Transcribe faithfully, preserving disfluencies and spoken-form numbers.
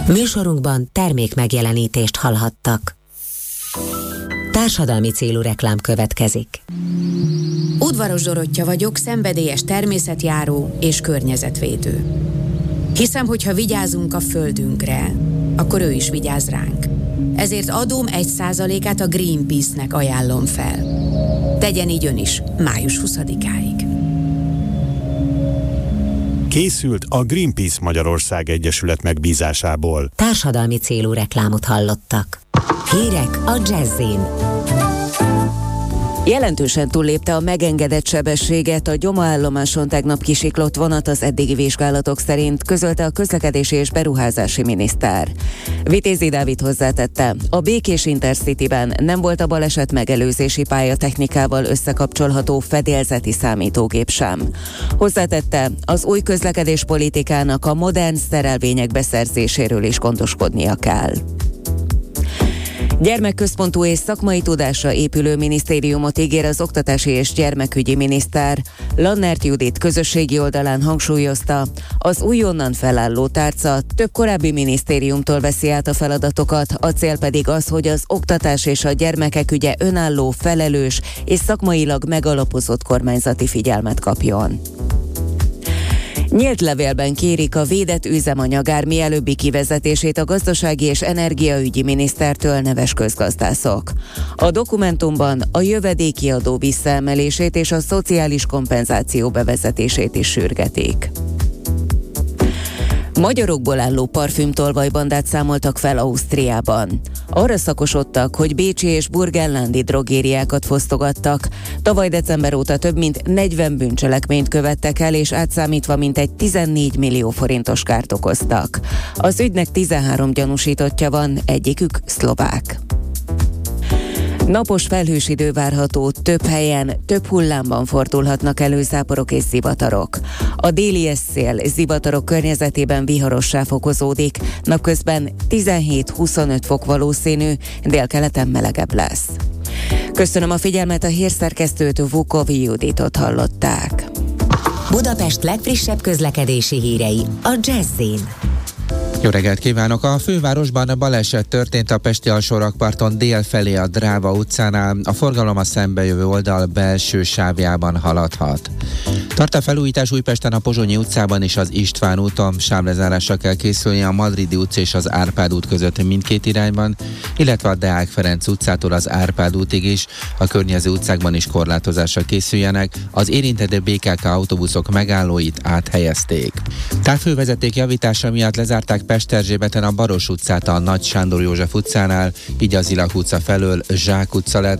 Műsorunkban termék megjelenítést hallhattak. Társadalmi célú reklám következik. Udvaros Dorottya vagyok, szenvedélyes természetjáró és környezetvédő. Hiszem, hogy ha vigyázunk a földünkre, akkor ő is vigyáz ránk. Ezért adóm egy százalékát a Greenpeace-nek ajánlom fel. Tegyen így ön is, május huszadikáig. Készült a Greenpeace Magyarország Egyesület megbízásából. Társadalmi célú reklámot hallottak. Hírek a Jazzin. Jelentősen túllépte a megengedett sebességet a Gyoma-állomáson tegnap kisiklott vonat az eddigi vizsgálatok szerint, közölte a közlekedési és beruházási miniszter. Vitézi Dávid hozzátette, a Békés Intercityben nem volt a baleset megelőzési pályatechnikával összekapcsolható fedélzeti számítógép sem. Hozzátette, az új közlekedéspolitikának a modern szerelvények beszerzéséről is gondoskodnia kell. Gyermekközpontú és szakmai tudásra épülő minisztériumot ígér az oktatási és gyermekügyi miniszter. Lannert Judit közösségi oldalán hangsúlyozta, az újonnan felálló tárca több korábbi minisztériumtól veszi át a feladatokat, a cél pedig az, hogy az oktatás és a gyermekek ügye önálló, felelős és szakmailag megalapozott kormányzati figyelmet kapjon. Nyílt levélben kérik a védett üzemanyagár mielőbbi kivezetését a gazdasági és energiaügyi minisztertől neves közgazdászok. A dokumentumban a jövedéki adó visszaemelését és a szociális kompenzáció bevezetését is sürgetik. Magyarokból álló parfümtolvajbandát számoltak fel Ausztriában. Arra szakosodtak, hogy bécsi és burgenlandi drogériákat fosztogattak. Tavaly december óta több mint negyven bűncselekményt követtek el, és átszámítva mintegy tizennégy millió forintos kárt okoztak. Az ügynek tizenhárom gyanúsítottja van, egyikük szlovák. Napos felhős idő várható, több helyen, több hullámban fordulhatnak elő záporok és zivatarok. A déli eszél zivatarok környezetében viharossá fokozódik, napközben tizenhét-huszonöt fok valószínű, délkeleten melegebb lesz. Köszönöm a figyelmet, a hírszerkesztőt, Vukovi Juditot hallották. Budapest legfrissebb közlekedési hírei a Jazzin. Jó reggelt kívánok! A fővárosban baleset történt a pesti alsórakparton dél felé a Dráva utcánál. A forgalom a szembejövő oldal belső sávjában haladhat. Tart a felújítás Újpesten a Pozsonyi utcában és az István úton. Sávlezárásra kell készülni a Madridi utca és az Árpád út között mindkét irányban, illetve a Deák Ferenc utcától az Árpád útig is. A környező utcákban is korlátozásra készüljenek. Az érintett bé ká ká autóbuszok megállóit áthelyezték. Távhővezeték javítása miatt lezárták Pesterzsébeten a Baros utcát a Nagy Sándor József utcánál, így az Ilag utca felől Zsák utca lett.